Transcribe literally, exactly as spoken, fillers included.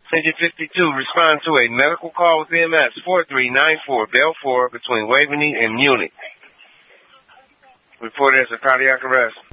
Engine fifty-two, respond to a medical call with E M S four three nine four, Belfort, between Waveney and Munich. Reported as a cardiac arrest.